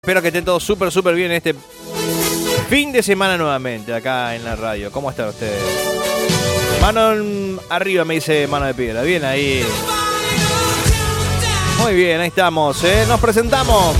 Espero que estén todos súper bien en este fin de semana nuevamente acá en la radio. ¿Cómo están ustedes? Mano arriba, me dice Mano de Piedra. Bien ahí. Muy bien, ahí estamos, ¿eh? Nos presentamos.